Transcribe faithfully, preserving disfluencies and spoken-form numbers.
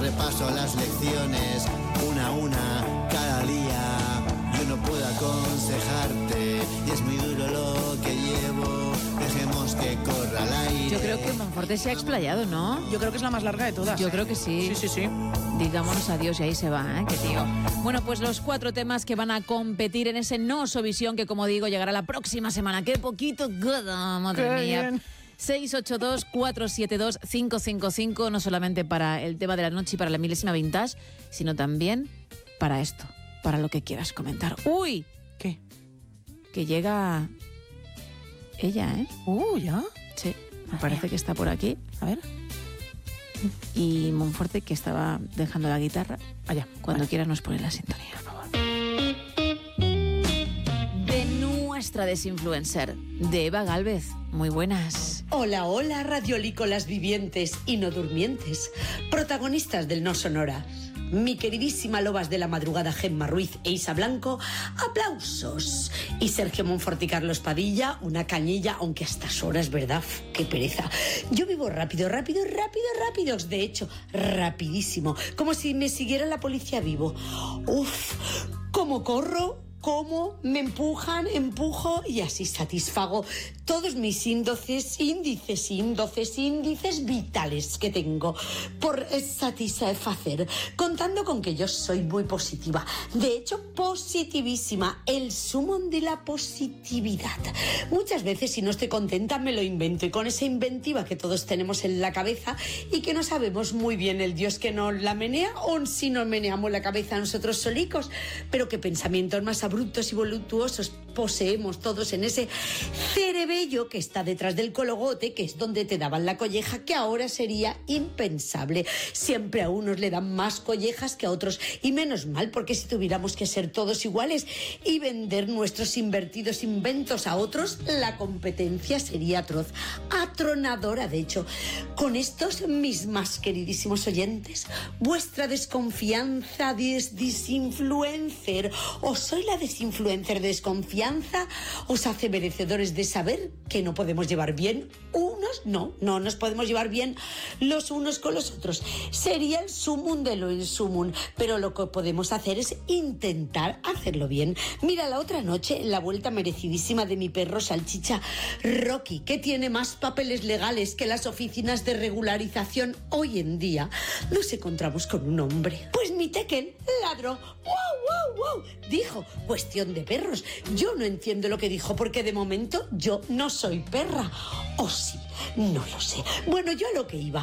repaso las lecciones, una a una, cada día. Yo no puedo aconsejarte y es muy duro lo que llevo. Dejemos que corra el aire. Yo creo que Monforte se ha explayado, ¿no? Yo creo que es la más larga de todas. Yo ¿eh? creo que sí. Sí, sí, sí. Digámonos adiós y ahí se va, ¿eh? Qué tío. Bueno, pues los cuatro temas que van a competir en ese No Sovisión, que como digo, llegará la próxima semana. ¡Qué poquito! Madre Qué mía. bien. seis ocho dos, cuatro siete dos, cinco cinco cinco, no solamente para el tema de la noche y para la milésima vintage, sino también para esto, para lo que quieras comentar. ¡Uy! ¿Qué? Que llega ella, ¿eh? Uh, ¿ya? Sí, me parece que está por aquí. A ver. Y Monforte, que estaba dejando la guitarra. Allá. Cuando Vale. quieras nos pone la sintonía. Por favor. De nuestra desinfluencer, de Eva Gálvez. Muy buenas. Hola, hola, radiolícolas vivientes y no durmientes, protagonistas del No Sonora. Mi queridísima Lobas de la Madrugada, Gemma Ruiz e Isa Blanco, aplausos. Y Sergio Monforte y Carlos Padilla, una cañilla, aunque a estas horas, ¿verdad? ¡Qué pereza! Yo vivo rápido, rápido, rápido, rápidos. De hecho, rapidísimo. Como si me siguiera la policía vivo. ¡Uf! ¿Cómo corro? ¿Cómo me empujan, empujo y así satisfago todos mis índices, índices, índices, índices vitales que tengo por satisfacer, contando con que yo soy muy positiva, de hecho positivísima, el sumum de la positividad. Muchas veces si no estoy contenta me lo invento y con esa inventiva que todos tenemos en la cabeza y que no sabemos muy bien el Dios que nos la menea o si nos meneamos la cabeza nosotros solicos, pero qué pensamientos más abruptos y voluptuosos poseemos todos en ese cerebello que está detrás del cologote, que es donde te daban la colleja, que ahora sería impensable. Siempre a unos le dan más collejas que a otros, y menos mal, porque si tuviéramos que ser todos iguales y vender nuestros invertidos inventos a otros, la competencia sería atroz, atronadora de hecho. Con estos mis más queridísimos oyentes, vuestra desconfianza des desinfluencer, o soy la desinfluencer de desconfianza, os hace merecedores de saber que no podemos llevar bien unos, no, no nos podemos llevar bien los unos con los otros. Sería el sumum de lo insumum, pero lo que podemos hacer es intentar hacerlo bien. Mira, la otra noche, la vuelta merecidísima de mi perro salchicha Rocky, que tiene más papeles legales que las oficinas de regularización hoy en día, nos encontramos con un hombre. Pues mi tekel ladró. ¡Wow, wow, wow! Dijo, cuestión de perros. Yo no entiendo lo que dijo, porque de momento yo no soy perra. ¿O sí? No lo sé. Bueno, yo a lo que iba.